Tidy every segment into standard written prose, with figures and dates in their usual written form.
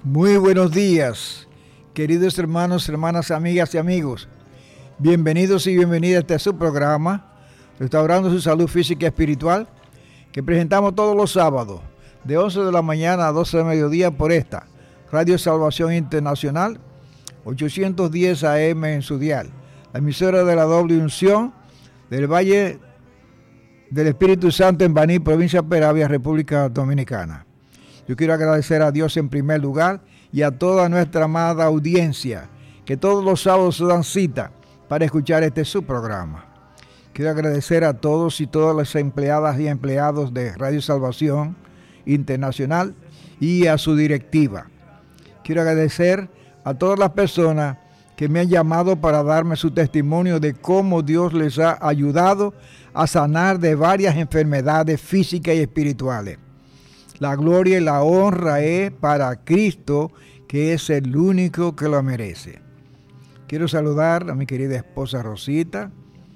Muy buenos días, queridos hermanos, hermanas, amigas y amigos. Bienvenidos y bienvenidas a este su programa, Restaurando su Salud Física y Espiritual, que presentamos todos los sábados, de 11 de la mañana a 12 de mediodía por esta, Radio Salvación Internacional, 810 AM en su dial, la emisora de la doble unción del Valle del Espíritu Santo en Baní, provincia de Peravia, República Dominicana. Yo quiero agradecer a Dios en primer lugar y a toda nuestra amada audiencia que todos los sábados se dan cita para escuchar este su programa. Quiero agradecer a todos y todas las empleadas y empleados de Radio Salvación Internacional y a su directiva. Quiero agradecer a todas las personas que me han llamado para darme su testimonio de cómo Dios les ha ayudado a sanar de varias enfermedades físicas y espirituales. La gloria y la honra es para Cristo, que es el único que lo merece. Quiero saludar a mi querida esposa Rosita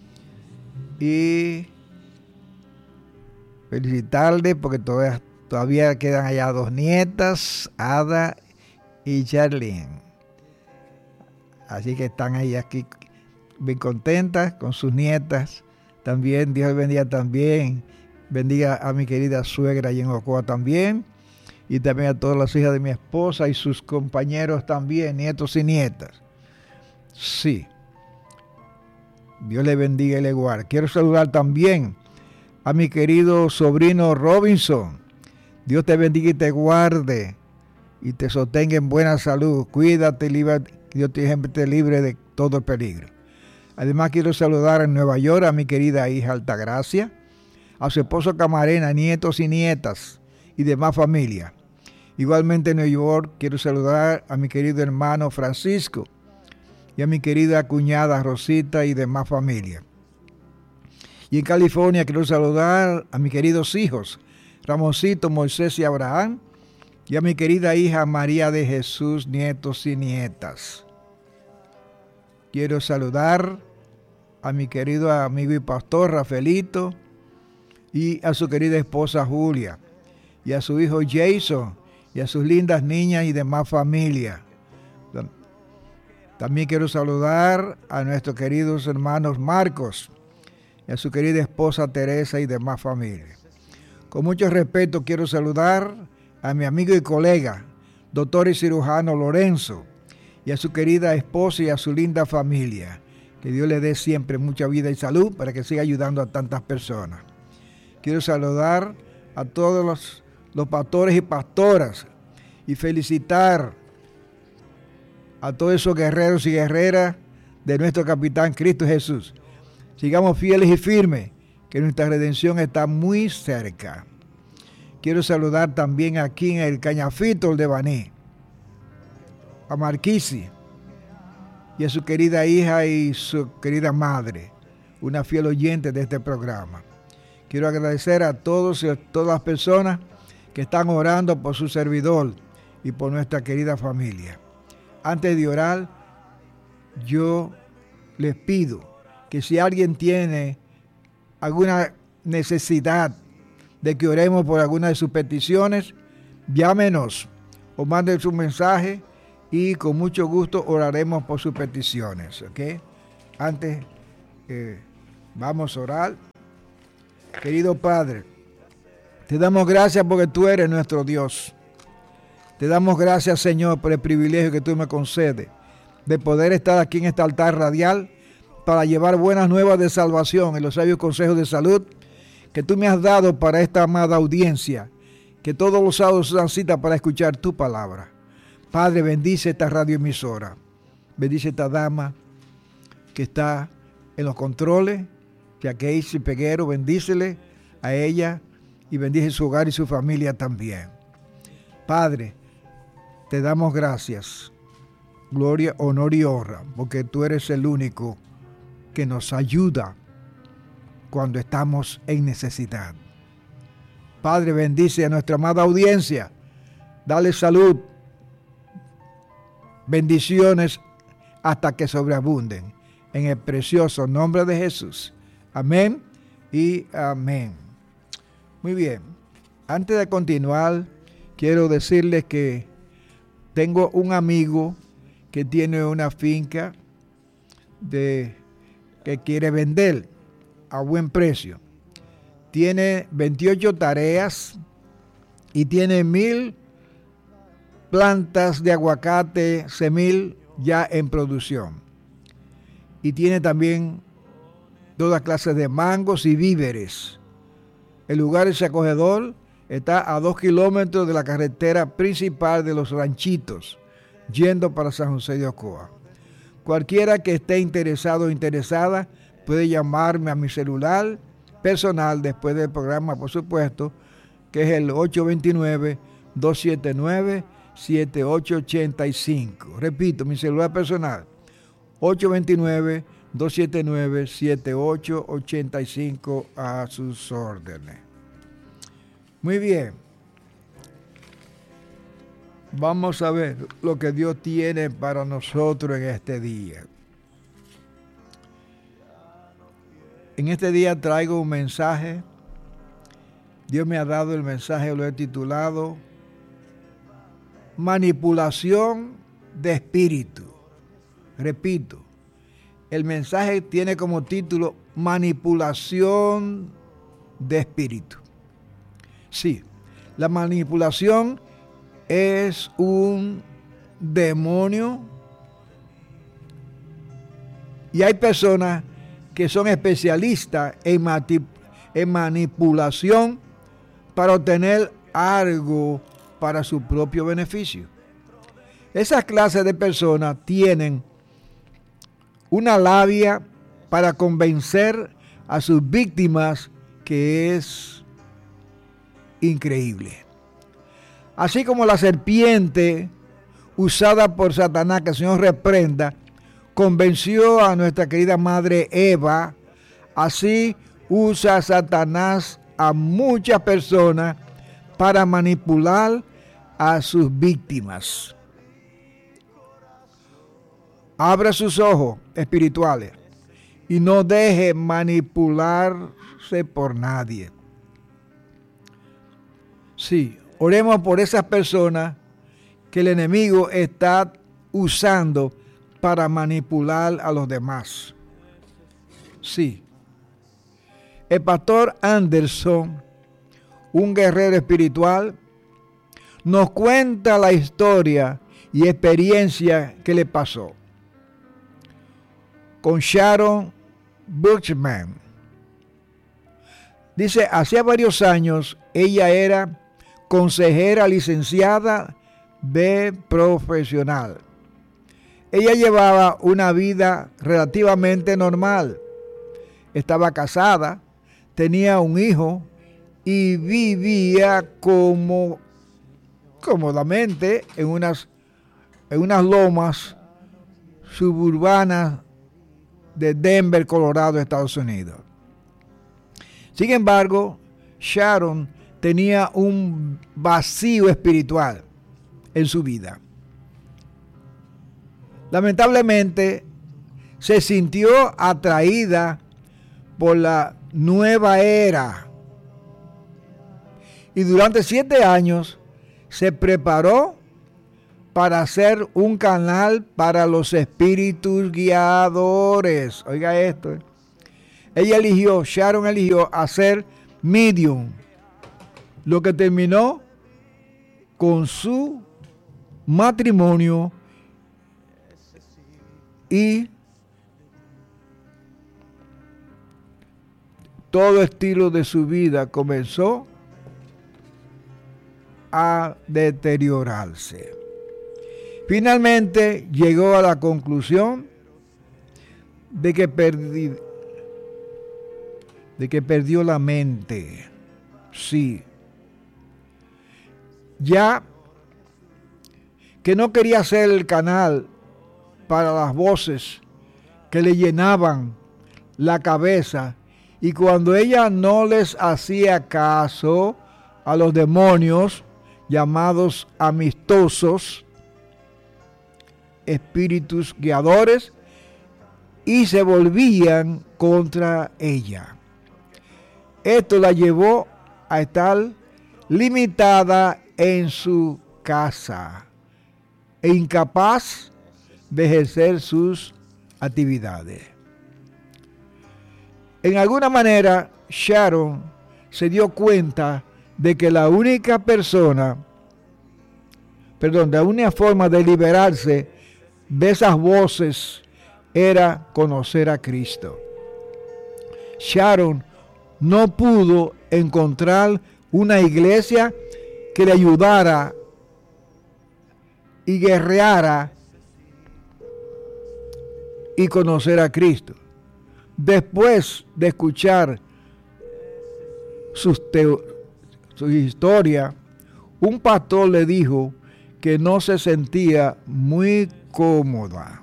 y felicitarle porque todavía quedan allá dos nietas, Ada y Charlene. Así que están ahí aquí bien contentas con sus nietas. También Dios bendiga también. Bendiga a mi querida suegra y en Ocoa también. Y también a todas las hijas de mi esposa y sus compañeros también, nietos y nietas. Sí. Dios le bendiga y le guarde. Quiero saludar también a mi querido sobrino Robinson. Dios te bendiga y te guarde y te sostenga en buena salud. Cuídate, Dios siempre te libre de todo peligro. Además quiero saludar en Nueva York a mi querida hija Altagracia, a su esposo Camarena, nietos y nietas y demás familia. Igualmente en Nueva York quiero saludar a mi querido hermano Francisco y a mi querida cuñada Rosita y demás familia. Y en California quiero saludar a mis queridos hijos, Ramoncito, Moisés y Abraham, y a mi querida hija María de Jesús, nietos y nietas. Quiero saludar a mi querido amigo y pastor Rafaelito, y a su querida esposa Julia, y a su hijo Jason, y a sus lindas niñas y demás familia. También quiero saludar a nuestros queridos hermanos Marcos, y a su querida esposa Teresa y demás familia. Con mucho respeto quiero saludar a mi amigo y colega, doctor y cirujano Lorenzo, y a su querida esposa y a su linda familia. Que Dios le dé siempre mucha vida y salud para que siga ayudando a tantas personas. Quiero saludar a todos los pastores y pastoras y felicitar a todos esos guerreros y guerreras de nuestro capitán Cristo Jesús. Sigamos fieles y firmes, que nuestra redención está muy cerca. Quiero saludar también aquí en el Cañafito de Baní a Marquisi y a su querida hija y su querida madre, una fiel oyente de este programa. Quiero agradecer a todos y a todas las personas que están orando por su servidor y por nuestra querida familia. Antes de orar, yo les pido que si alguien tiene alguna necesidad de que oremos por alguna de sus peticiones, llámenos o manden su mensaje y con mucho gusto oraremos por sus peticiones. ¿Okay? Antes, vamos a orar. Querido Padre, te damos gracias porque tú eres nuestro Dios. Te damos gracias, Señor, por el privilegio que tú me concedes de poder estar aquí en este altar radial para llevar buenas nuevas de salvación y los sabios consejos de salud que tú me has dado para esta amada audiencia, que todos los sábados dan cita para escuchar tu palabra. Padre, bendice esta radioemisora, bendice esta dama que está en los controles, Jacqueline Peguero, bendícele a ella y bendice su hogar y su familia también. Padre, te damos gracias, gloria, honor y honra, porque tú eres el único que nos ayuda cuando estamos en necesidad. Padre, bendice a nuestra amada audiencia, dale salud, bendiciones hasta que sobreabunden, en el precioso nombre de Jesús. Amén y amén. Muy bien, antes de continuar, quiero decirles que Tengo un amigo que tiene una finca que quiere vender a buen precio. Tiene 28 tareas y tiene 1,000 plantas de aguacate semil ya en producción. Y tiene también todas clases de mangos y víveres. El lugar es acogedor, está a 2 kilómetros de la carretera principal de Los Ranchitos, yendo para San José de Ocoa. Cualquiera que esté interesado o interesada puede llamarme a mi celular personal después del programa, por supuesto, que es el 829-279-7885. Repito, mi celular personal, 829-279-7885, a sus órdenes. Muy bien. Vamos a ver lo que Dios tiene para nosotros en este día. En este día traigo un mensaje. Dios me ha dado el mensaje, lo he titulado Manipulación de espíritu. Repito, el mensaje tiene como título Manipulación de espíritu. Sí, la manipulación es un demonio y hay personas que son especialistas en manipulación para obtener algo para su propio beneficio. Esas clases de personas tienen una labia para convencer a sus víctimas que es increíble. Así como la serpiente usada por Satanás, que el Señor reprenda, convenció a nuestra querida madre Eva, así usa Satanás a muchas personas para manipular a sus víctimas. Abra sus ojos espirituales y no deje manipularse por nadie. Sí, oremos por esas personas que el enemigo está usando para manipular a los demás. Sí. El pastor Anderson, un guerrero espiritual, nos cuenta la historia y experiencia que le pasó con Sharon Buchman. Dice, hacía varios años ella era consejera licenciada de profesional. Ella llevaba una vida relativamente normal. Estaba casada, tenía un hijo y vivía cómodamente en unas lomas suburbanas de Denver, Colorado, Estados Unidos. Sin embargo, Sharon tenía un vacío espiritual en su vida. Lamentablemente, se sintió atraída por la nueva era y durante 7 años se preparó para hacer un canal para los espíritus guiadores. Oiga esto. Sharon eligió hacer medium, lo que terminó con su matrimonio y todo estilo de su vida comenzó a deteriorarse. Finalmente llegó a la conclusión de que perdió la mente. Sí. Ya que no quería hacer el canal para las voces que le llenaban la cabeza, y cuando ella no les hacía caso a los demonios llamados amistosos, espíritus guiadores, y se volvían contra ella. Esto la llevó a estar limitada en su casa. e incapaz de ejercer sus actividades. En alguna manera, Sharon se dio cuenta de que la única forma de liberarse de esas voces era conocer a Cristo. Sharon no pudo encontrar una iglesia que le ayudara y guerreara y conocer a Cristo. Después de escuchar su historia, un pastor le dijo que no se sentía muy cómoda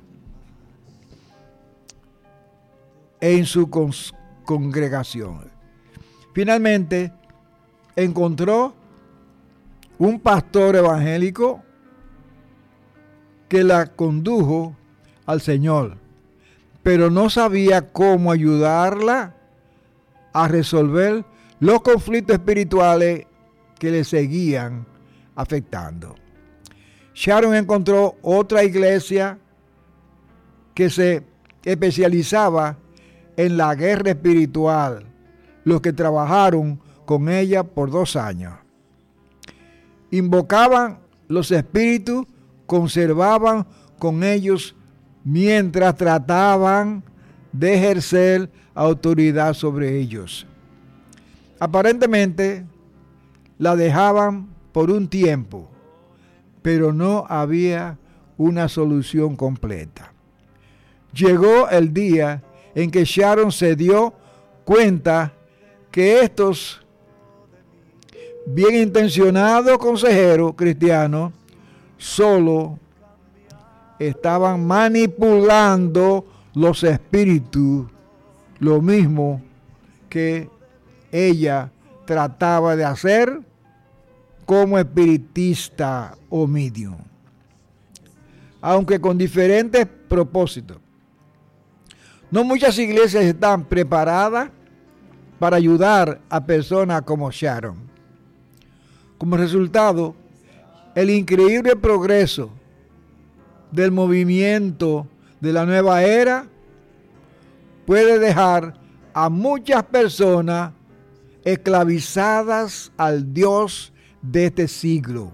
en su congregación. Finalmente encontró un pastor evangélico que la condujo al Señor, pero no sabía cómo ayudarla a resolver los conflictos espirituales que le seguían afectando. Sharon encontró otra iglesia que se especializaba en la guerra espiritual, los que trabajaron con ella por 2 años. Invocaban los espíritus, conservaban con ellos mientras trataban de ejercer autoridad sobre ellos. Aparentemente la dejaban por un tiempo, pero no había una solución completa. Llegó el día en que Sharon se dio cuenta que estos bien intencionados consejeros cristianos solo estaban manipulando los espíritus, lo mismo que ella trataba de hacer como espiritista o medium, aunque con diferentes propósitos. No muchas iglesias están preparadas para ayudar a personas como Sharon. Como resultado, el increíble progreso del movimiento de la nueva era puede dejar a muchas personas esclavizadas al Dios de este siglo,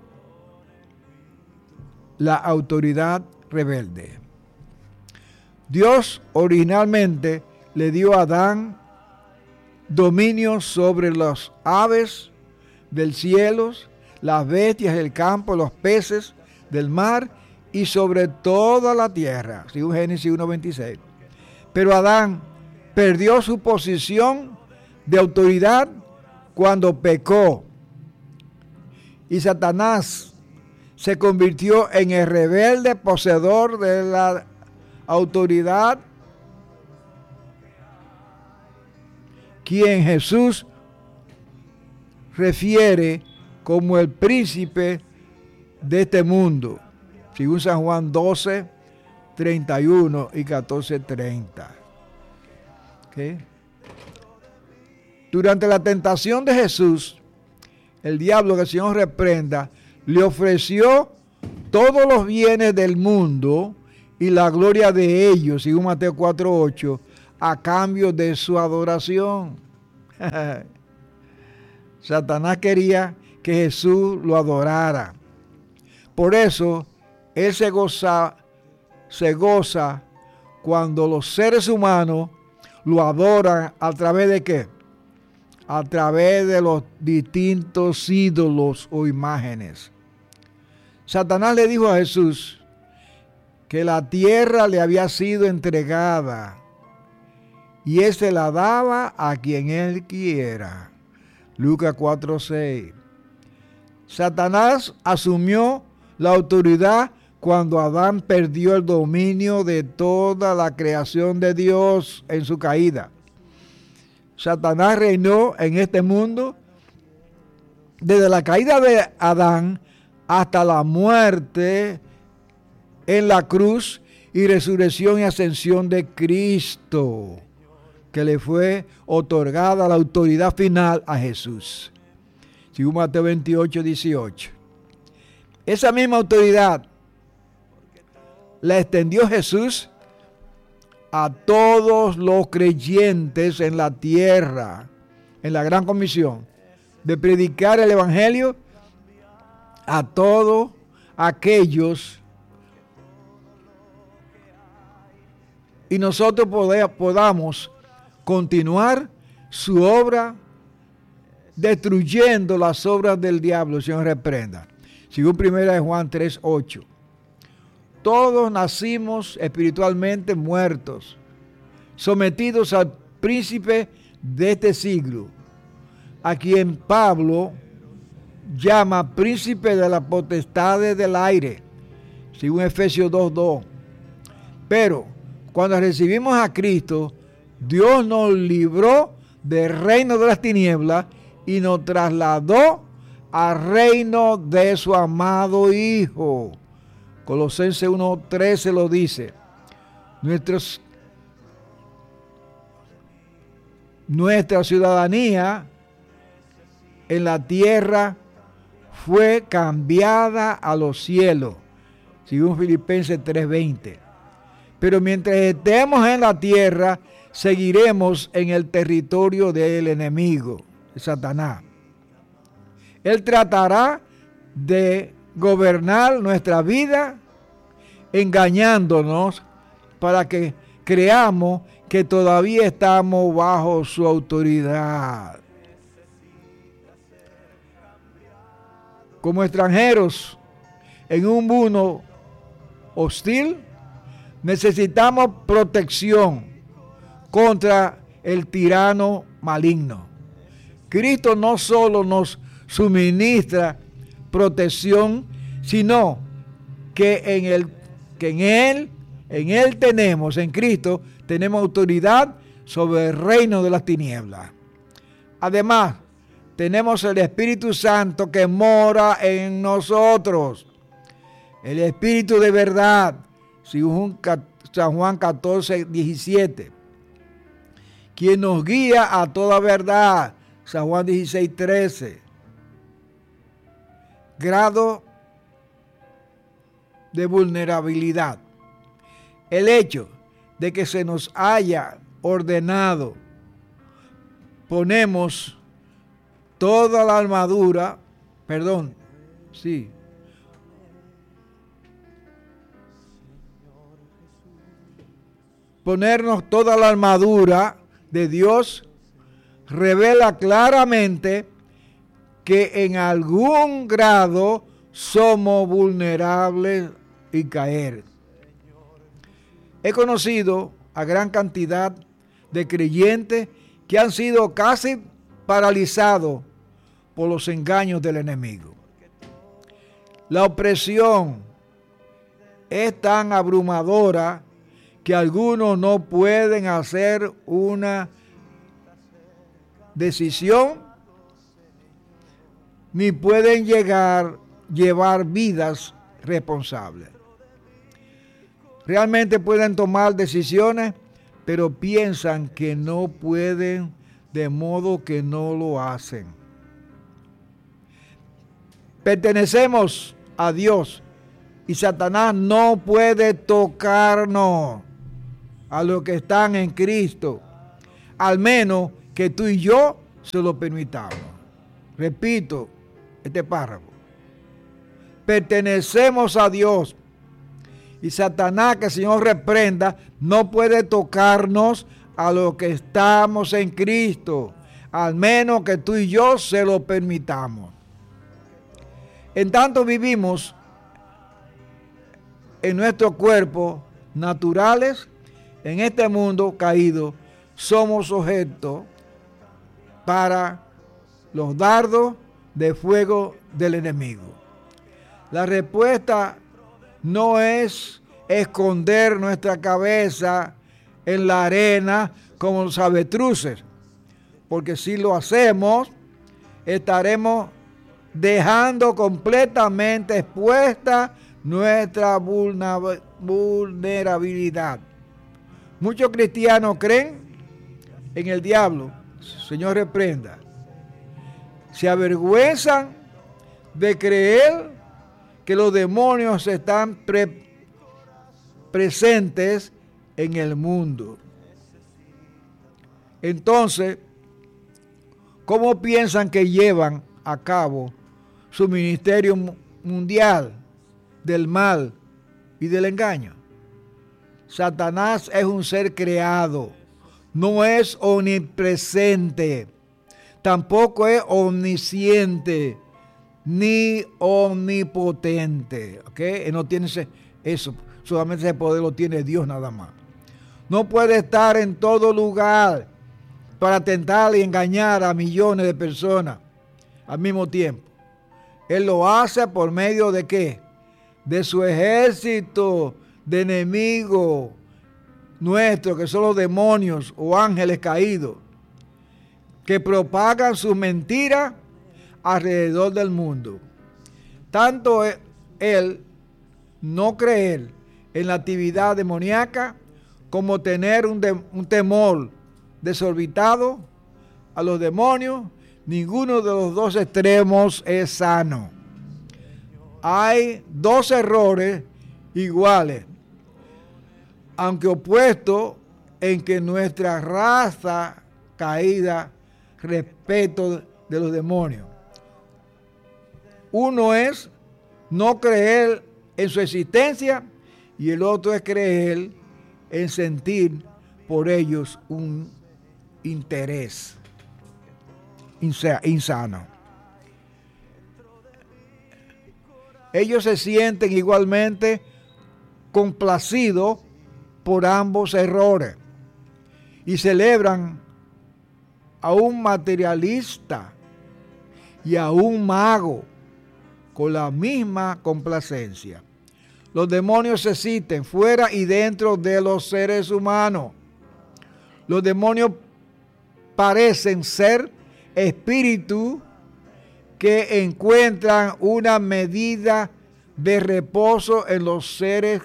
la autoridad rebelde. Dios originalmente le dio a Adán dominio sobre las aves del cielo, las bestias del campo, los peces del mar y sobre toda la tierra, según Génesis 1:26. Pero Adán perdió su posición de autoridad cuando pecó y Satanás se convirtió en el rebelde poseedor de la autoridad, quien Jesús refiere como el príncipe de este mundo, según San Juan 12:31 y 14:30. ¿Okay? Durante la tentación de Jesús, el diablo, que el Señor reprenda, le ofreció todos los bienes del mundo y la gloria de ellos, según Mateo 4:8, a cambio de su adoración. Satanás quería que Jesús lo adorara. Por eso, él se goza cuando los seres humanos lo adoran. ¿A través de qué? A través de los distintos ídolos o imágenes. Satanás le dijo a Jesús que la tierra le había sido entregada y él se la daba a quien él quiera. Lucas 4:6. Satanás asumió la autoridad cuando Adán perdió el dominio de toda la creación de Dios en su caída. Satanás reinó en este mundo desde la caída de Adán hasta la muerte en la cruz y resurrección y ascensión de Cristo, que le fue otorgada la autoridad final a Jesús. Según Mateo 28:18. Esa misma autoridad la extendió Jesús a todos los creyentes en la tierra, en la gran comisión, de predicar el evangelio a todos aquellos, y nosotros podamos continuar su obra destruyendo las obras del diablo. El Señor reprenda. Según 1 Juan 3:8. Todos nacimos espiritualmente muertos, sometidos al príncipe de este siglo, a quien Pablo llama príncipe de las potestades del aire, según Efesios 2:2. Pero cuando recibimos a Cristo, Dios nos libró del reino de las tinieblas y nos trasladó al reino de su amado Hijo. Colosenses 1:13 lo dice. Nuestra ciudadanía en la tierra fue cambiada a los cielos, según Filipenses 3:20. Pero mientras estemos en la tierra, seguiremos en el territorio del enemigo, de Satanás. Él tratará de gobernar nuestra vida engañándonos para que creamos que todavía estamos bajo su autoridad. Como extranjeros en un mundo hostil, necesitamos protección contra el tirano maligno. Cristo no solo nos suministra protección, sino que en Él tenemos, en Cristo, tenemos autoridad sobre el reino de las tinieblas. Además, tenemos el Espíritu Santo que mora en nosotros. El Espíritu de verdad, según San Juan 14:17. Quien nos guía a toda verdad, San Juan 16:13. Grado de vulnerabilidad. El hecho de que se nos haya ordenado, ponemos toda la armadura, ponernos toda la armadura de Dios revela claramente que en algún grado somos vulnerables y caer. He conocido a gran cantidad de creyentes que han sido casi paralizados por los engaños del enemigo. La opresión es tan abrumadora que algunos no pueden hacer una decisión ni pueden llevar vidas responsables. Realmente pueden tomar decisiones, pero piensan que no pueden, de modo que no lo hacen. Pertenecemos a Dios y Satanás no puede tocarnos a los que están en Cristo, al menos que tú y yo se lo permitamos. Repito este párrafo. Pertenecemos a Dios y Satanás, que el Señor reprenda, no puede tocarnos a los que estamos en Cristo, al menos que tú y yo se lo permitamos. En tanto vivimos en nuestro cuerpo naturales, en este mundo caído, somos objeto para los dardos de fuego del enemigo. La respuesta no es esconder nuestra cabeza en la arena como los avestruces, porque si lo hacemos, estaremos dejando completamente expuesta nuestra vulnerabilidad. Muchos cristianos creen en el diablo, Señor reprenda. Se avergüenzan de creer que los demonios están presentes en el mundo. Entonces, ¿cómo piensan que llevan a cabo su ministerio mundial del mal y del engaño? Satanás es un ser creado, no es omnipresente, tampoco es omnisciente, ni omnipotente. ¿Ok? Él no tiene eso, solamente ese poder lo tiene Dios nada más. No puede estar en todo lugar para tentar y engañar a millones de personas al mismo tiempo. Él lo hace por medio de ¿qué? De su ejército de enemigos nuestros, que son los demonios o ángeles caídos, que propagan sus mentiras alrededor del mundo. Tanto él no creer en la actividad demoníaca como tener un temor desorbitado a los demonios, ninguno de los dos extremos es sano. Hay dos errores iguales, aunque opuestos, en que nuestra raza caída respeto de los demonios. Uno es no creer en su existencia y el otro es creer en sentir por ellos un interés insano. Ellos se sienten igualmente complacidos por ambos errores y celebran a un materialista y a un mago con la misma complacencia. Los demonios existen fuera y dentro de los seres humanos. Los demonios parecen ser espíritus que encuentran una medida de reposo en los seres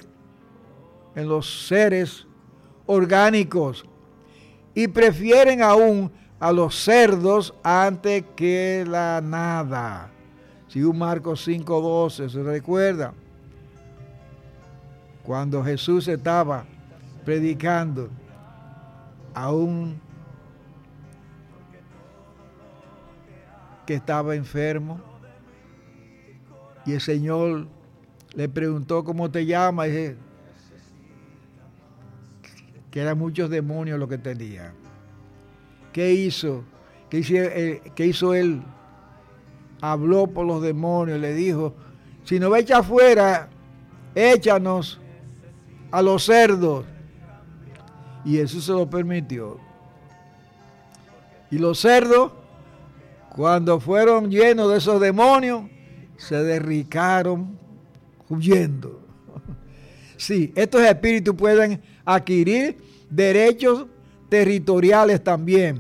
orgánicos y prefieren aún a los cerdos antes que la nada. Según Marcos 5:12, ¿se recuerda? Cuando Jesús estaba predicando a un que estaba enfermo y el Señor le preguntó ¿cómo te llamas? Y dice que eran muchos demonios lo que tenía. ¿Qué hizo? ¿Qué hizo él? Habló por los demonios, le dijo, si nos echa afuera, échanos a los cerdos. Y Jesús se lo permitió. Y los cerdos, cuando fueron llenos de esos demonios, se derricaron huyendo. Sí, estos espíritus pueden adquirir derechos territoriales también,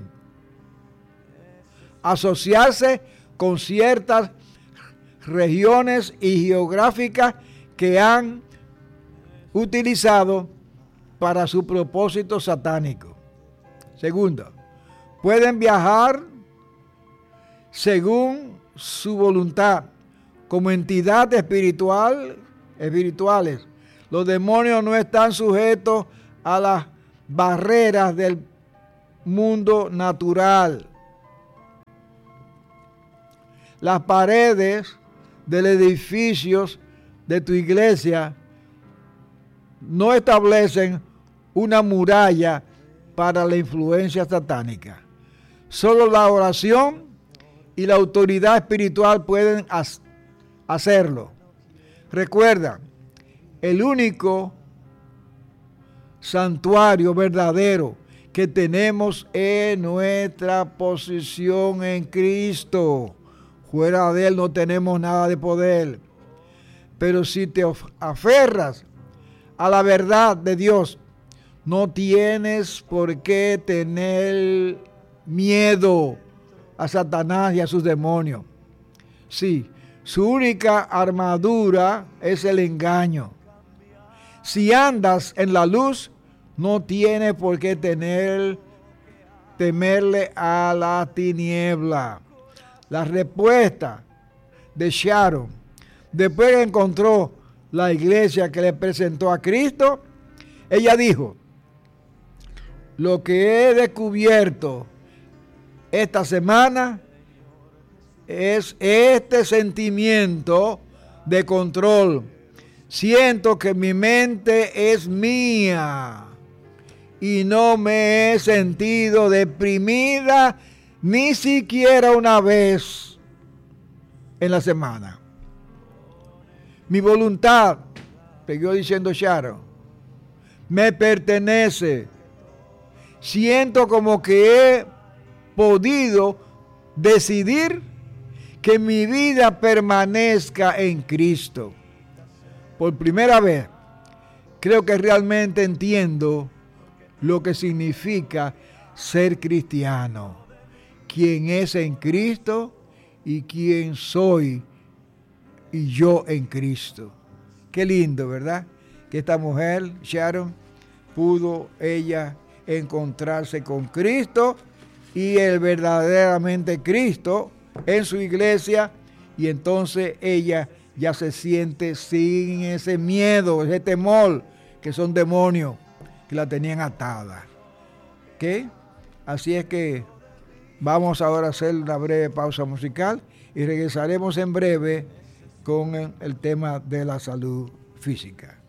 asociarse con ciertas regiones y geográficas que han utilizado para su propósito satánico. Segundo, pueden viajar según su voluntad como entidades espirituales. Los demonios no están sujetos a las barreras del mundo natural. Las paredes del edificio de tu iglesia no establecen una muralla para la influencia satánica. Solo la oración y la autoridad espiritual pueden hacerlo. Recuerda, el único santuario verdadero que tenemos es nuestra posición en Cristo. Fuera de Él no tenemos nada de poder. Pero si te aferras a la verdad de Dios, no tienes por qué tener miedo a Satanás y a sus demonios. Sí, su única armadura es el engaño. Si andas en la luz, no tienes por qué temerle a la tiniebla. La respuesta de Sharon, después que encontró la iglesia que le presentó a Cristo, Ella dijo, lo que he descubierto esta semana es este sentimiento de control. Siento que mi mente es mía y no me he sentido deprimida ni siquiera una vez en la semana. Mi voluntad, siguió diciendo Sharon, me pertenece. Siento como que he podido decidir que mi vida permanezca en Cristo. Por primera vez, creo que realmente entiendo lo que significa ser cristiano. Quién es en Cristo y quién soy y yo en Cristo. Qué lindo, ¿verdad? Que esta mujer, Sharon, pudo ella encontrarse con Cristo y el verdaderamente Cristo en su iglesia, y entonces ella ya se siente sin ese miedo, ese temor, que son demonios que la tenían atada. ¿Ok? Así es que vamos ahora a hacer una breve pausa musical y regresaremos en breve con el tema de la salud física.